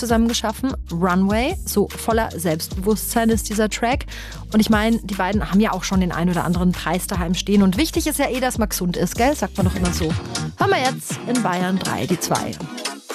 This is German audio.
zusammen geschaffen. Runway, so voller Selbstbewusstsein ist dieser Track. Und ich meine, die beiden haben ja auch schon den ein oder anderen Preis daheim stehen. Und wichtig ist ja dass man gesund ist, gell? Sagt man doch immer so. Hören wir jetzt in Bayern 3 die 2.